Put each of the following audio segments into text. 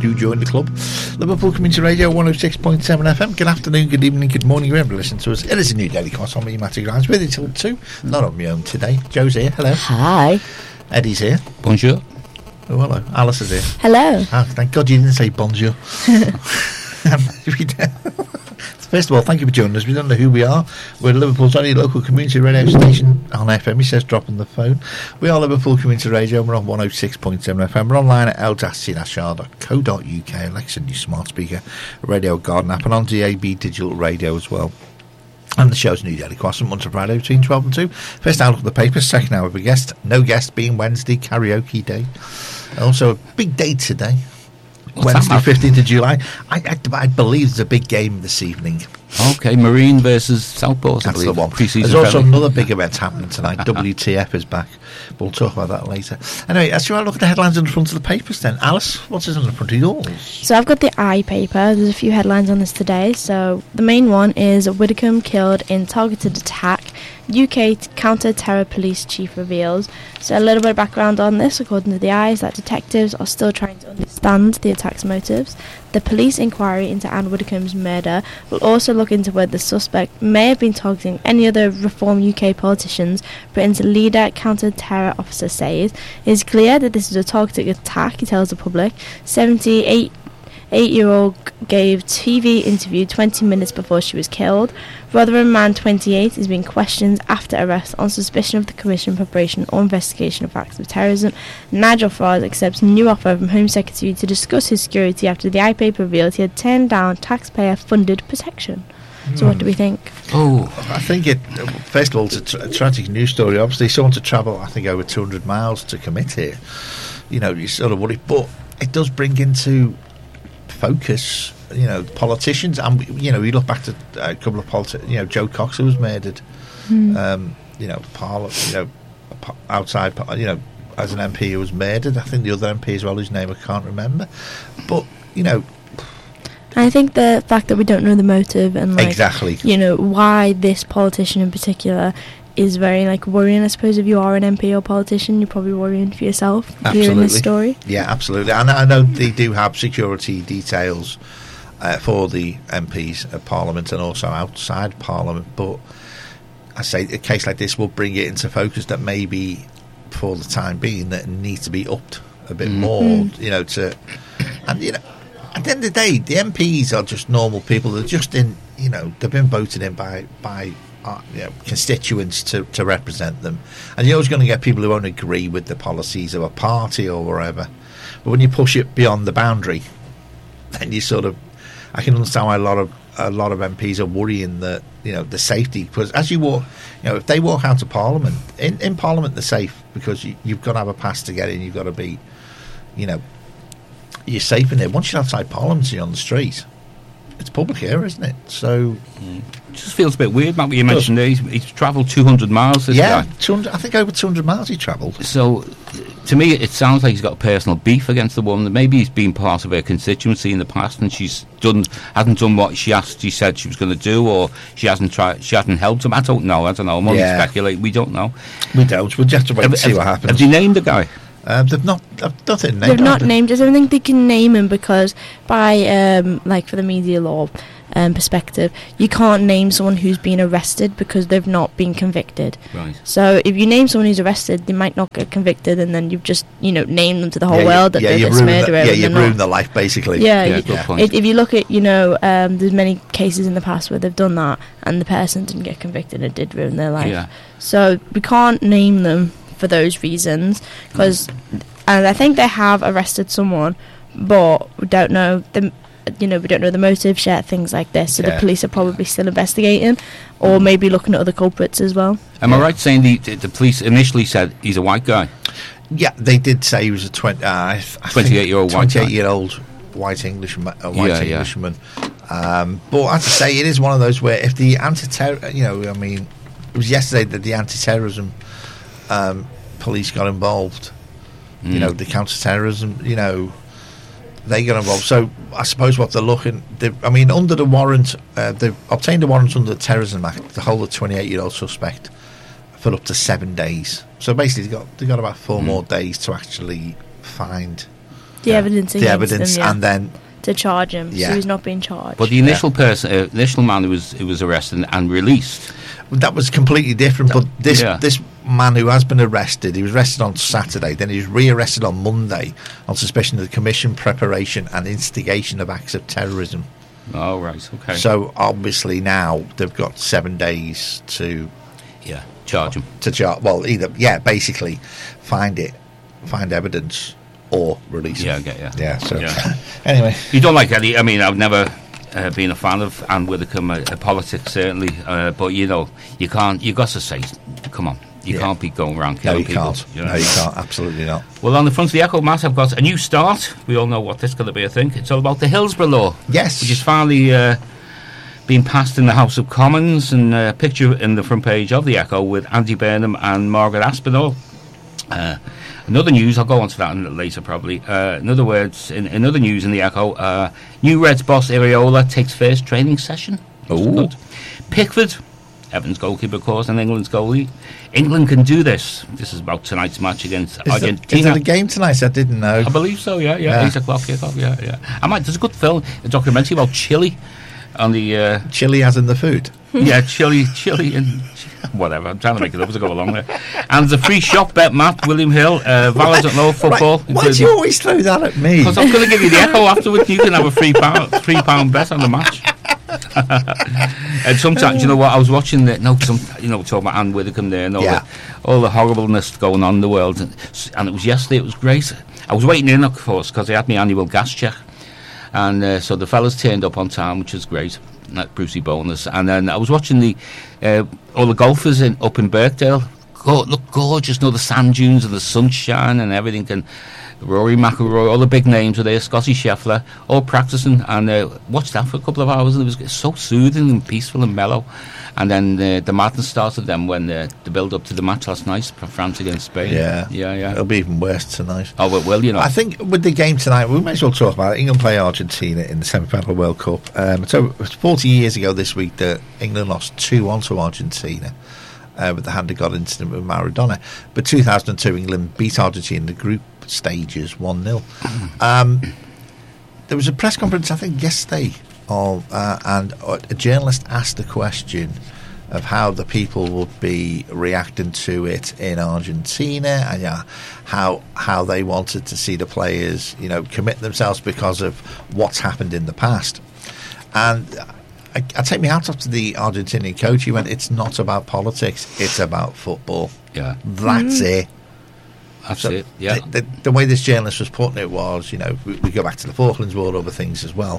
do join the club. Liverpool Community Radio 106.7 FM. Good afternoon, good evening, good morning, wherever you listen to us. It is a new Daily Cross on me, Matty Grimes, with you till 2. Not on my own today. Joe's here, hello. Hi. Eddie's here. Bonjour. Oh, hello. Alice is here. Hello. Oh, thank God you didn't say bonjour. First of all, thank you for joining us. We don't know who we are. We're Liverpool's only local community radio station on FM. He says drop on the phone. We are Liverpool Community Radio. We're on 106.7 FM. We're online at l-c-r.co.uk, Alexa, new smart speaker, Radio Garden app, and on DAB digital radio as well. And the show's New Daily Cross from Monday to Friday between 12 and 2. First hour of the papers, second hour of a guest. No guest being Wednesday, karaoke day. Also a big day today. Wednesday, 15th of July. I believe there's a big game this evening. Okay, Marine versus Southport. That's the one. Pre-season There's also friendly. another big event happening tonight. WTF is back. We'll talk about that later. Anyway, as you look at the headlines on the front of the papers then. Alice, what's on the front of yours? So I've got the I paper. There's a few headlines on this today. So the main one is Widdicombe killed in targeted attack. UK counter-terror police chief reveals. So a little bit of background on this. According to the I, is that detectives are still trying to understand the attack's motives. The police inquiry into Anne Widdicombe's murder will also look into whether the suspect may have been targeting any other Reform UK politicians. Britain's leader counter-terror officer says it is clear that this is a targeted attack, he tells the public. 78-year-old gave TV interview 20 minutes before she was killed. Rotherham man 28 is being questioned after arrest on suspicion of the commission, preparation or investigation of acts of terrorism. Nigel Farage accepts new offer from Home Secretary to discuss his security after the iPaper revealed he had turned down taxpayer-funded protection. So what do we think? Oh, I think first of all, it's a tragic news story. Obviously, someone to travel, I think, over 200 miles to commit here. You know, you sort of worry. But it does bring into focus, politicians. And, we look back to a couple of politicians, Joe Cox, who was murdered, outside, as an MP who was murdered. I think the other MP as well, whose name I can't remember. But, I think the fact that we don't know the motive and exactly, why this politician in particular is very worrying. I suppose if you are an MP or politician, you're probably worrying for yourself hearing this story. Yeah, absolutely. And I know they do have security details for the MPs at Parliament and also outside Parliament. But I say a case like this will bring it into focus that maybe for the time being that needs to be upped a bit more. At the end of the day, the MPs are just normal people. They're just they've been voted in by constituents to represent them. And you're always going to get people who won't agree with the policies of a party or wherever. But when you push it beyond the boundary, then you I can understand why a lot of MPs are worrying that, the safety. Because as you walk, if they walk out of Parliament, in Parliament they're safe because you've got to have a pass to get in. You've got to be, you're safe in there. Once you're outside Parliament and you're on the street, it's public here, isn't it? So it just feels a bit weird, Matt, what you mentioned there. He's travelled 200 miles, this guy. 200, I think over 200 miles he travelled. So, to me, it sounds like he's got a personal beef against the woman. Maybe he's been part of her constituency in the past and hasn't done what she said she was going to do, or she hasn't helped him. I don't know. I'm only speculating. We don't know. We don't. We'll just have to wait and see what happens. Have you named the guy? They've not. I don't think they've not named us. I don't think they can name him because, by for the media law perspective, you can't name someone who's been arrested because they've not been convicted. Right. So if you name someone who's arrested, they might not get convicted, and then you've just named them to the whole world that they're this murderer. You've ruined their life basically. Good point. If you look at there's many cases in the past where they've done that, and the person didn't get convicted, it did ruin their life. Yeah. So we can't name them for those reasons, and I think they have arrested someone, but we don't know we don't know the motive yet, things like this. So the police are probably still investigating, or maybe looking at other culprits as well. Am I right saying the police initially said he's a white guy? Yeah, they did say he was a 28-year-old white Englishman. Englishman. But as I say, it is one of those where if the anti-terror, it was yesterday that the anti-terrorism police got involved. The counter-terrorism, they got involved. So I suppose what they're looking, under the warrant, they've obtained a warrant under the Terrorism Act to hold a 28-year-old suspect for up to 7 days. So basically, they got about 4 more days to actually find the evidence the against evidence, him, yeah, and then to charge him. Yeah. So he's not being charged. But the initial initial man who was arrested and released. that was completely different. But this Yeah. this man who has been arrested, he was arrested on Saturday, then he was re-arrested on Monday on suspicion of the commission, preparation, and instigation of acts of terrorism. Oh right, okay. So obviously now they've got 7 days to charge him. charge. Well, either basically find evidence or release Yeah, I it. get you. Yeah. So Yeah. anyway, You don't like Eddie. I mean, I've never been a fan of Anne Widdecombe, politics certainly. But you know, you can't. You got to say, come on. You Yeah. can't be going around no, killing you people. can't. You know? No, you can't. Absolutely not. Well, on the front of the Echo, Matt, I've got a new start. We all know what this is going to be, I think. It's all about the Hillsborough Law. Yes. Which is finally being passed in the House of Commons, and a picture in the front page of the Echo with Andy Burnham and Margaret Aspinall. Another news, I'll go on to that later probably. In other words, in other news in the Echo, new Reds boss Iriola takes first training session. Ooh. Good. Pickford, Everton's goalkeeper, of course, and England's goalie. England can do this. This is about tonight's match against Is Argentina. there a game tonight? I didn't know. I believe so, yeah. Yeah. 8 o'clock, yeah. There's a good film, a documentary about Chile on the... Chili as in the food. yeah, Chile and... Whatever, I'm trying to make it up as I go along there. And the free shop bet, Matt, William Hill, Valid at Low Football. Right. Why do you always throw that at me? Because I'm going to give you the Echo afterwards. You can have a £3 bet on the match. And sometimes, you know what, I was watching talking about Anne Widdecombe there and all the horribleness going on in the world. And it was yesterday, it was great. I was waiting in, of course, because I had my annual gas check. And so the fellas turned up on time, which was great. Like Brucey bonus. And then I was watching all the golfers up in Birkdale. Look gorgeous, the sand dunes and the sunshine and everything. And Rory McIlroy, all the big names were there, Scotty Scheffler, all practicing. And watched that for a couple of hours, and it was so soothing and peaceful and mellow. And then the madness started then when the build-up to the match last night, France against Spain. Yeah. Yeah. It'll be even worse tonight. Oh, it will, I think with the game tonight, we may as well talk about it. England play Argentina in the semi-final World Cup. So it was 40 years ago this week that England lost 2-1 to Argentina with the hand of God incident with Maradona. But 2002, England beat Argentina in the group stages 1-0. There was a press conference, I think, yesterday, and a journalist asked the question of how the people would be reacting to it in Argentina, and how they wanted to see the players, commit themselves because of what's happened in the past. And I take my hat off to the Argentinian coach. He went, "It's not about politics; it's about football." Yeah, that's it. That's it. Yeah. The way this journalist was putting it was, we go back to the Falklands War, other things as well.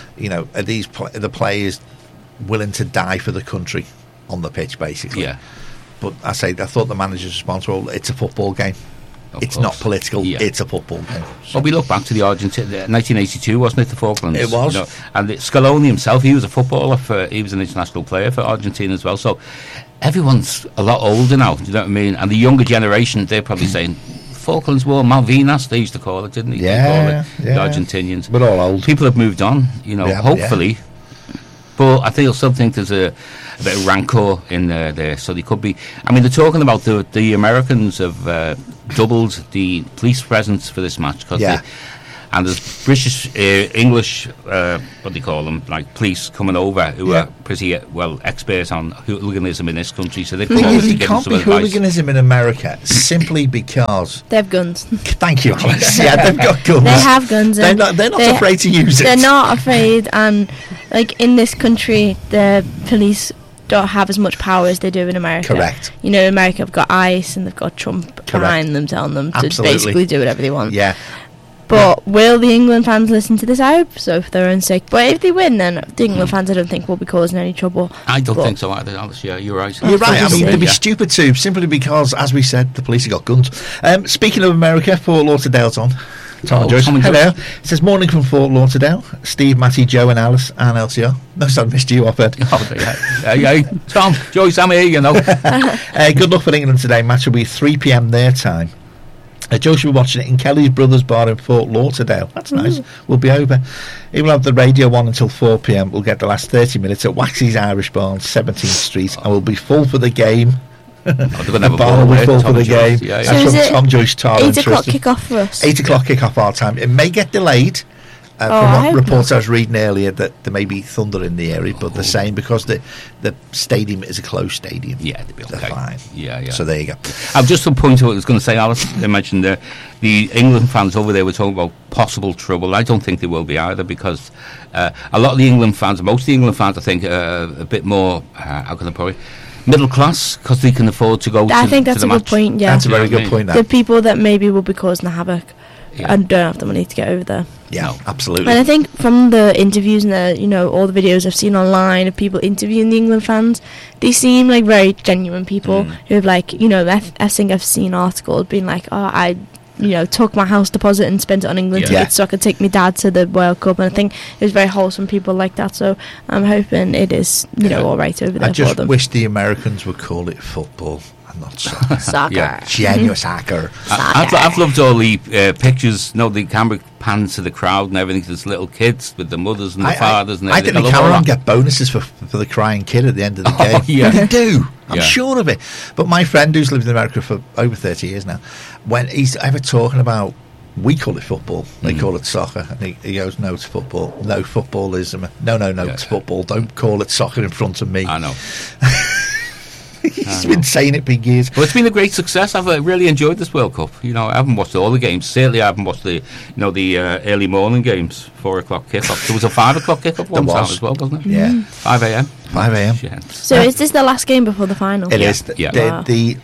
Are these the players willing to die for the country on the pitch, basically? Yeah. But I thought the manager's response was, it's a football game. It's not political. Yeah. It's a football game. So. Well, we look back to the Argentina, 1982, wasn't it, the Falklands? It was. And Scaloni himself, he was a footballer, he was an international player for Argentina as well. So everyone's a lot older now, do you know what I mean? And the younger generation, they're probably saying, Falklands War, Malvinas, they used to call it, didn't they? Yeah, the Argentinians. We're all old. People have moved on, hopefully. Yeah. But I still think there's a bit of rancor in there. So they could be... I mean, they're talking about the Americans have doubled the police presence for this match. And there's British, English, what do they call them, like police coming over who are pretty expert on hooliganism in this country. So they come over to give them some advice. Hooliganism in America simply because they have guns. Thank you, Alice. Yeah, they've got guns. They have guns. They're not afraid to use it. They're not afraid, and in this country, the police don't have as much power as they do in America. Correct. In America, have got ICE and they've got Trump behind them, telling them to basically do whatever they want. Yeah. But will the England fans listen to this? I hope so, for their own sake. But if they win, then the England fans, I don't think, will be causing any trouble. I don't think so either, Alice. Yeah, you're right. You're right. I mean, they'd be stupid too, simply because, as we said, the police have got guns. Speaking of America, Fort Lauderdale's on. Tom and Joyce. Hello. It says, morning from Fort Lauderdale. Steve, Matty, Joe and Alice and LCR. No, I missed you off it. Hey, Tom, Joyce, I'm here, Good luck for England today. Match will be 3 p.m. their time. Joe should be watching it in Kelly's Brothers Bar in Fort Lauderdale. That's nice. We'll be over. He will have the radio on until 4 p.m. We'll get the last 30 minutes at Waxy's Irish Bar on 17th Street, and we'll be full for the game. they're going to have a Barlow ball will there, fall for Tom the Joyce, game. Yeah, yeah. So That's is from it Tom Joyce, Tara 8 o'clock Tristan. kick-off for us? 8 o'clock kick-off our time. It may get delayed. I From what hope reports not. I was reading earlier, that there may be thunder in the area, but they're saying because the stadium is a closed stadium. Yeah, they'll be They're okay. fine. Yeah, yeah. So there you go. I've just to point to what I was going to say, Alice. They mentioned the England fans over there were talking about possible trouble. I don't think they will be either, because a lot of the England fans, most of the England fans, I think, are a bit more, how can I put it, middle class, because they can afford to go I to, think to that's the a match. good point, yeah. That's a very You know what I good mean? point. The That. people that maybe will be causing the havoc Yeah. and don't have the money to get over there. Yeah, No. absolutely. And I think from the interviews and all the videos I've seen online of people interviewing the England fans, they seem like very genuine people who have I think I've seen articles being like, oh, I took my house deposit and spent it on England Yeah. tickets so I could take my dad to the World Cup, and I think it was very wholesome people like that, so I'm hoping it is all right over there I for just them. wish the Americans would call it football and not soccer. Soccer. Yeah. Genuine soccer. I've loved all the pictures, the camera pans to the crowd and everything. There's little kids with the mothers and the fathers and I everything. think the love all Cameron that. get bonuses for the crying kid at the end of the game. yeah. They do. I'm Yeah. sure of it. But my friend who's lived in America for over 30 years now, when he's ever talking about, we call it football, they call it soccer, and he goes, no, it's football. No, football is... No, it's football. Don't call it soccer in front of me. I know. He's been saying it for years. Well, it's been a great success. I've really enjoyed this World Cup. I haven't watched all the games. Certainly, I haven't watched the early morning games, 4 o'clock kickoff. There was a 5 o'clock kickoff one There time was. as well, wasn't it? Yeah. 5 a.m. 5 a.m. Shit. So is this the last game before the final? It Yeah, is. yeah. Wow. The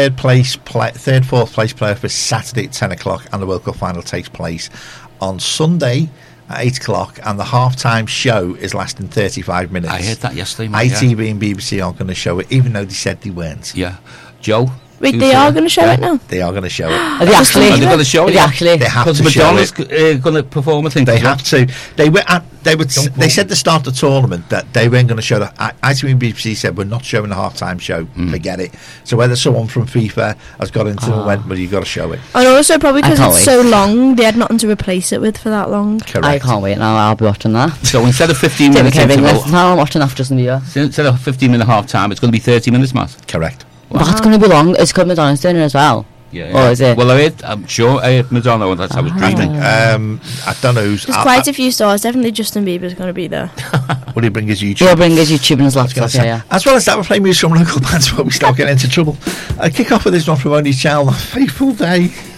fourth place player for Saturday at 10 o'clock, and the World Cup final takes place on Sunday at 8 o'clock, and the half-time show is lasting 35 minutes. I heard that yesterday, mate. ITV and BBC aren't going to show it, even though they said they weren't. Yeah. Joe? Wait, who's they are going to show yeah. it now? They are going to show it. Are they actually? Are they going to show it? Are they actually? They have Because to show Madonna's it. going to perform, I think. They as well. have to. They said at the start of the tournament that they weren't going to show that. ITV and BBC said we're not showing the half-time show. Forget it. So whether someone from FIFA has got into it and went, well, you've got to show it. And also probably because I can't it's wait. so long, they had nothing to replace it with for that long. Correct. I can't wait now. I'll be watching that. So instead of 15 Take minutes care of England. interval, Now I'm watching after Justin Bieber. instead of 15-minute half-time, it's going to be 30 minutes, Matt. Correct. But that's going to be long. It's got Madonna's doing it as well. Yeah. Oh, is it? Well, I'm sure Madonna, and that's I was I dreaming. think, I don't know who's... There's quite a few stars. Definitely Justin Bieber's going to be there. Will he bring his YouTube? He'll bring his YouTube and his I was gonna laptop. say. Yeah. As well as that, we're playing music from local bands before we start getting into trouble. Kick off with this one from Only Child, Faithful Day.